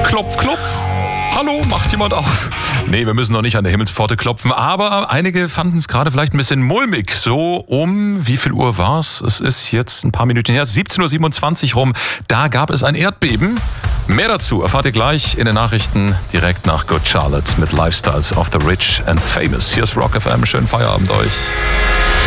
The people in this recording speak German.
Klopf, klopf. Hallo, macht jemand auf? Nee, wir müssen noch nicht an der Himmelspforte klopfen, aber einige fanden es gerade vielleicht ein bisschen mulmig. So um, wie viel Uhr war's? Es ist jetzt ein paar Minuten her, 17.27 Uhr rum. Da gab es ein Erdbeben. Mehr dazu erfahrt ihr gleich in den Nachrichten direkt nach Good Charlotte mit Lifestyles of the Rich and Famous. Hier ist Rock FM, schönen Feierabend euch.